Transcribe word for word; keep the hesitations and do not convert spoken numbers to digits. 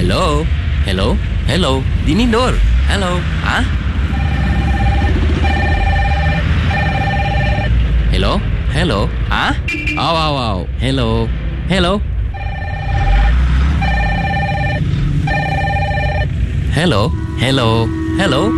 Hello? Hello? Hello? Dinindur? Hello? Ha? Hello? Hello? Ha? Aw, aw, aw. Hello? Hello? Hello? Hello? Hello?